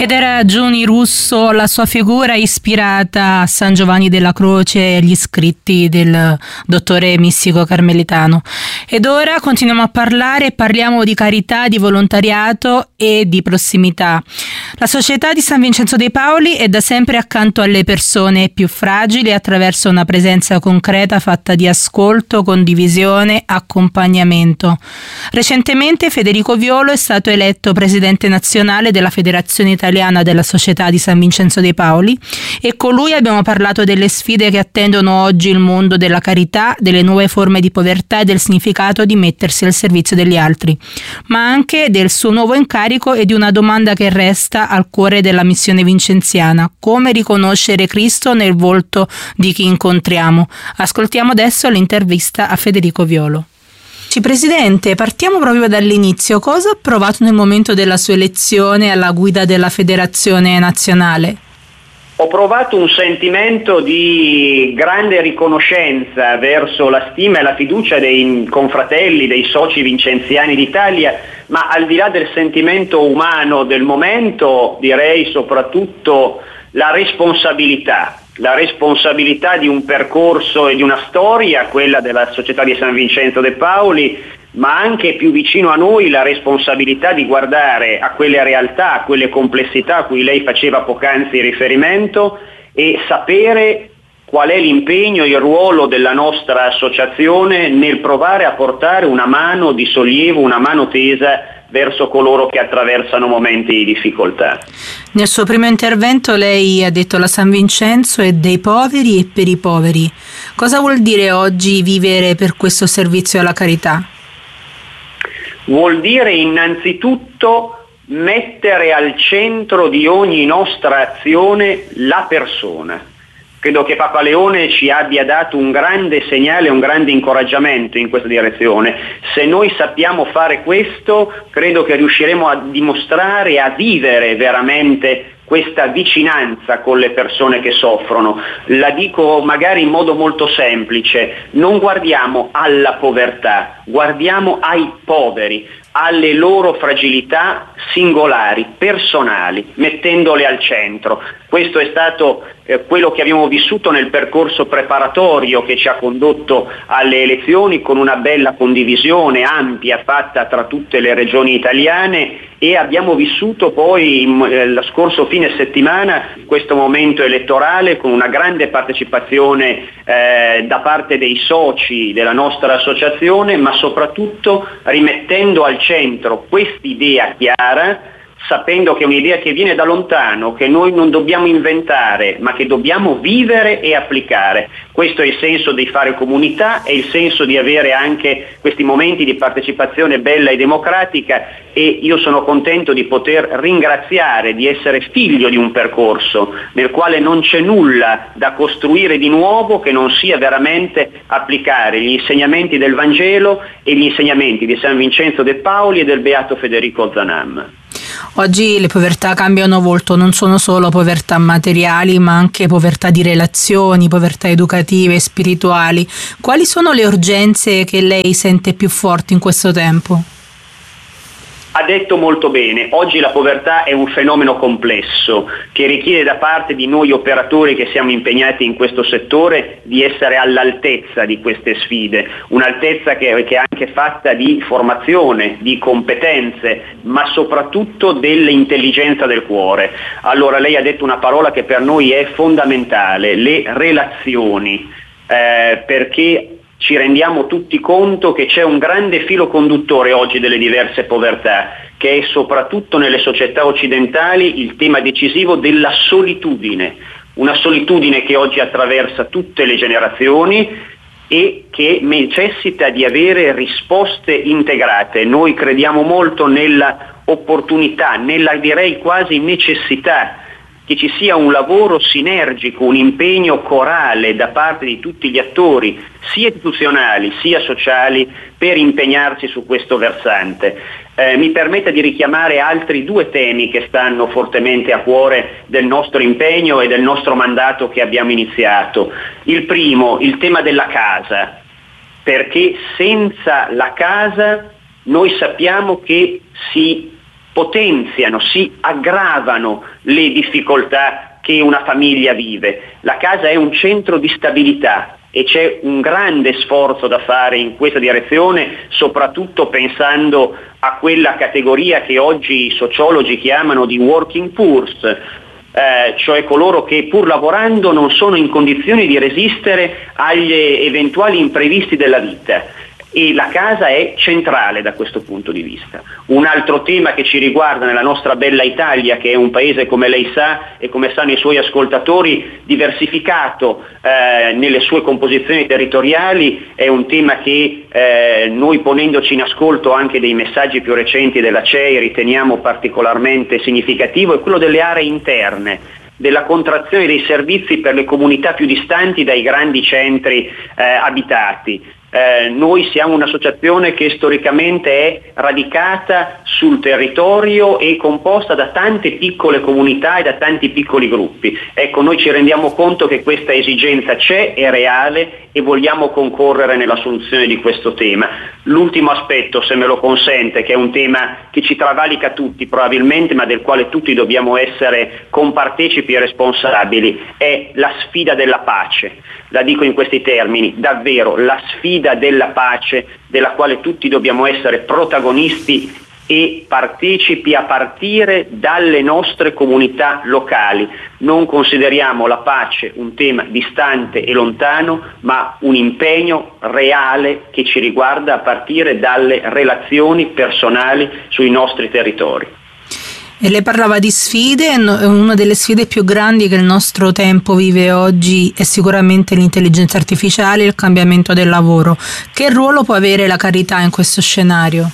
Ed era Giuni Russo, la sua figura ispirata a San Giovanni della Croce e agli scritti del dottore mistico carmelitano. Ed ora continuiamo a parlare e parliamo di carità, di volontariato e di prossimità. La Società di San Vincenzo dei Paoli è da sempre accanto alle persone più fragili attraverso una presenza concreta fatta di ascolto, condivisione, accompagnamento. Recentemente Federico Violo è stato eletto presidente nazionale della Federazione Italiana della Società di San Vincenzo dei Paoli e con lui abbiamo parlato delle sfide che attendono oggi il mondo della carità, delle nuove forme di povertà e del significato di mettersi al servizio degli altri, ma anche del suo nuovo incarico e di una domanda che resta al cuore della missione vincenziana: come riconoscere Cristo nel volto di chi incontriamo. Ascoltiamo adesso l'intervista a Federico Violo. Presidente, partiamo proprio dall'inizio. Cosa ha provato nel momento della sua elezione alla guida della Federazione Nazionale? Ho provato un sentimento di grande riconoscenza verso la stima e la fiducia dei confratelli, dei soci vincenziani d'Italia, ma al di là del sentimento umano del momento, direi soprattutto la responsabilità di un percorso e di una storia, quella della Società di San Vincenzo de' Paoli, ma anche più vicino a noi la responsabilità di guardare a quelle realtà, a quelle complessità a cui lei faceva poc'anzi riferimento e sapere qual è l'impegno e il ruolo della nostra associazione nel provare a portare una mano di sollievo, una mano tesa verso coloro che attraversano momenti di difficoltà. Nel suo primo intervento lei ha detto la San Vincenzo è dei poveri e per i poveri. Cosa vuol dire oggi vivere per questo servizio alla carità? Vuol dire innanzitutto mettere al centro di ogni nostra azione la persona. Credo che Papa Leone ci abbia dato un grande segnale, un grande incoraggiamento in questa direzione. Se noi sappiamo fare questo, credo che riusciremo a dimostrare, a vivere veramente questa vicinanza con le persone che soffrono. La dico magari in modo molto semplice: non guardiamo alla povertà, guardiamo ai poveri, alle loro fragilità singolari, personali, mettendole al centro. Questo è stato quello che abbiamo vissuto nel percorso preparatorio che ci ha condotto alle elezioni, con una bella condivisione ampia fatta tra tutte le regioni italiane, e abbiamo vissuto poi lo scorso fine settimana questo momento elettorale con una grande partecipazione da parte dei soci della nostra associazione, ma soprattutto rimettendo al centro quest'idea chiara, sapendo che è un'idea che viene da lontano, che noi non dobbiamo inventare, ma che dobbiamo vivere e applicare. Questo è il senso di fare comunità, è il senso di avere anche questi momenti di partecipazione bella e democratica, e io sono contento di poter ringraziare di essere figlio di un percorso nel quale non c'è nulla da costruire di nuovo che non sia veramente applicare gli insegnamenti del Vangelo e gli insegnamenti di San Vincenzo de' Paoli e del Beato Federico Zanam. Oggi le povertà cambiano volto, non sono solo povertà materiali, ma anche povertà di relazioni, povertà educative e spirituali. Quali sono le urgenze che lei sente più forti in questo tempo? Ha detto molto bene, oggi la povertà è un fenomeno complesso che richiede da parte di noi operatori che siamo impegnati in questo settore di essere all'altezza di queste sfide, un'altezza che è anche fatta di formazione, di competenze, ma soprattutto dell'intelligenza del cuore. Allora lei ha detto una parola che per noi è fondamentale: le relazioni, perché ci rendiamo tutti conto che c'è un grande filo conduttore oggi delle diverse povertà, che è soprattutto nelle società occidentali il tema decisivo della solitudine, una solitudine che oggi attraversa tutte le generazioni e che necessita di avere risposte integrate. Noi crediamo molto nella opportunità, nella direi quasi necessità che ci sia un lavoro sinergico, un impegno corale da parte di tutti gli attori, sia istituzionali sia sociali, per impegnarsi su questo versante. Mi permetta di richiamare altri due temi che stanno fortemente a cuore del nostro impegno e del nostro mandato che abbiamo iniziato. Il primo, il tema della casa, perché senza la casa noi sappiamo che si potenziano, si aggravano le difficoltà che una famiglia vive. La casa è un centro di stabilità e c'è un grande sforzo da fare in questa direzione, soprattutto pensando a quella categoria che oggi i sociologi chiamano di working poors, cioè coloro che pur lavorando non sono in condizioni di resistere agli eventuali imprevisti della vita. E la casa è centrale da questo punto di vista. Un altro tema che ci riguarda nella nostra bella Italia, che è un paese, come lei sa e come sanno i suoi ascoltatori, diversificato nelle sue composizioni territoriali, è un tema che noi, ponendoci in ascolto anche dei messaggi più recenti della CEI, riteniamo particolarmente significativo, è quello delle aree interne, della contrazione dei servizi per le comunità più distanti dai grandi centri abitati. Noi siamo un'associazione che storicamente è radicata sul territorio e composta da tante piccole comunità e da tanti piccoli gruppi. Ecco, noi ci rendiamo conto che questa esigenza c'è, è reale e vogliamo concorrere nella soluzione di questo tema. L'ultimo aspetto, se me lo consente, che è un tema che ci travalica tutti probabilmente, ma del quale tutti dobbiamo essere compartecipi e responsabili, è la sfida della pace. La dico in questi termini, davvero la sfida della pace, della quale tutti dobbiamo essere protagonisti e partecipi a partire dalle nostre comunità locali. Non consideriamo la pace un tema distante e lontano, ma un impegno reale che ci riguarda a partire dalle relazioni personali sui nostri territori. E lei parlava di sfide, una delle sfide più grandi che il nostro tempo vive oggi è sicuramente l'intelligenza artificiale e il cambiamento del lavoro. Che ruolo può avere la carità in questo scenario?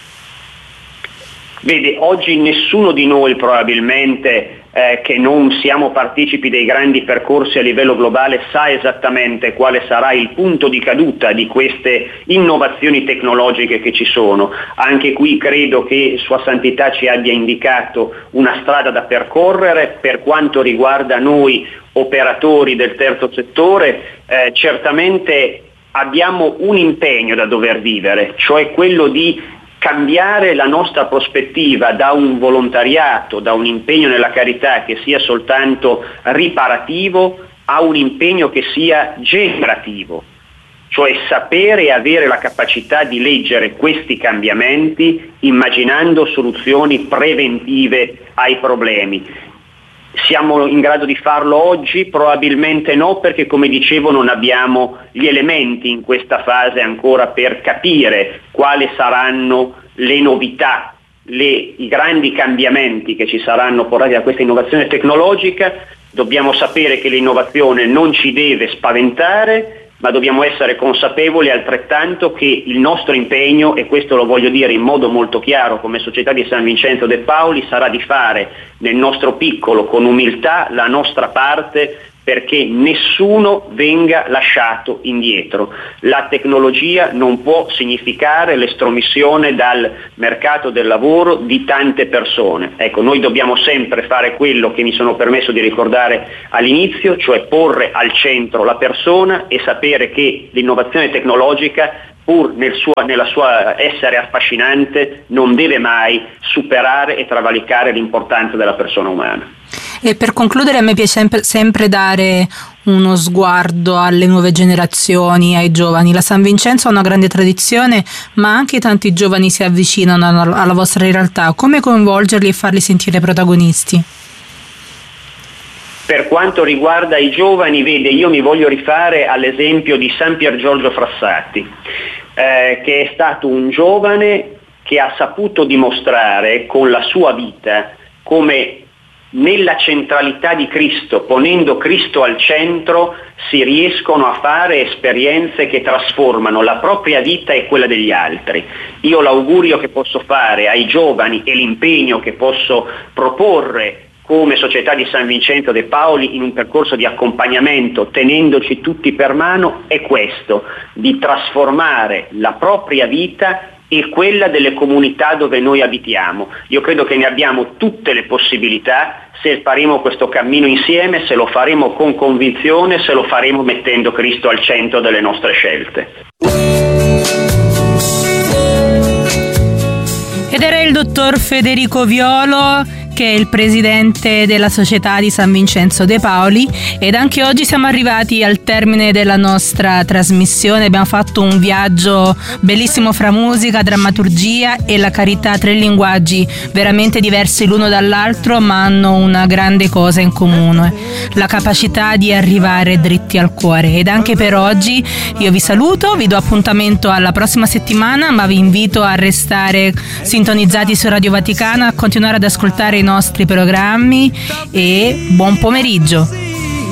Vede, oggi nessuno di noi probabilmente che non siamo partecipi dei grandi percorsi a livello globale sa esattamente quale sarà il punto di caduta di queste innovazioni tecnologiche che ci sono. Anche qui credo che Sua Santità ci abbia indicato una strada da percorrere. Per quanto riguarda noi operatori del terzo settore, certamente abbiamo un impegno da dover vivere, cioè quello di cambiare la nostra prospettiva da un volontariato, da un impegno nella carità che sia soltanto riparativo, a un impegno che sia generativo, cioè sapere e avere la capacità di leggere questi cambiamenti immaginando soluzioni preventive ai problemi. Siamo in grado di farlo oggi? Probabilmente no, perché come dicevo non abbiamo gli elementi in questa fase ancora per capire quali saranno le novità, i grandi cambiamenti che ci saranno portati da questa innovazione tecnologica. Dobbiamo sapere che l'innovazione non ci deve spaventare, ma dobbiamo essere consapevoli altrettanto che il nostro impegno, e questo lo voglio dire in modo molto chiaro come Società di San Vincenzo de' Paoli, sarà di fare nel nostro piccolo, con umiltà, la nostra parte perché nessuno venga lasciato indietro. La tecnologia non può significare l'estromissione dal mercato del lavoro di tante persone. Ecco, noi dobbiamo sempre fare quello che mi sono permesso di ricordare all'inizio, cioè porre al centro la persona e sapere che l'innovazione tecnologica, pur nella sua essere affascinante, non deve mai superare e travalicare l'importanza della persona umana. E per concludere, a me piace sempre dare uno sguardo alle nuove generazioni, ai giovani. La San Vincenzo ha una grande tradizione, ma anche tanti giovani si avvicinano alla vostra realtà. Come coinvolgerli e farli sentire protagonisti? Per quanto riguarda i giovani, vede, io mi voglio rifare all'esempio di San Pier Giorgio Frassati, che è stato un giovane che ha saputo dimostrare con la sua vita come nella centralità di Cristo, ponendo Cristo al centro, si riescono a fare esperienze che trasformano la propria vita e quella degli altri. Io l'augurio che posso fare ai giovani e l'impegno che posso proporre come Società di San Vincenzo de' Paoli in un percorso di accompagnamento, tenendoci tutti per mano, è questo, di trasformare la propria vita e quella delle comunità dove noi abitiamo. Io credo che ne abbiamo tutte le possibilità se faremo questo cammino insieme, se lo faremo con convinzione, se lo faremo mettendo Cristo al centro delle nostre scelte. Ed era il dottor Federico Violo, che è il presidente della Società di San Vincenzo De Paoli, ed anche oggi siamo arrivati al termine della nostra trasmissione. Abbiamo fatto un viaggio bellissimo fra musica, drammaturgia e la carità, 3 linguaggi veramente diversi l'uno dall'altro, ma hanno una grande cosa in comune: la capacità di arrivare dritti al cuore. Ed anche per oggi io vi saluto, vi do appuntamento alla prossima settimana, ma vi invito a restare sintonizzati su Radio Vaticana, a continuare ad ascoltare i nostri programmi, e buon pomeriggio.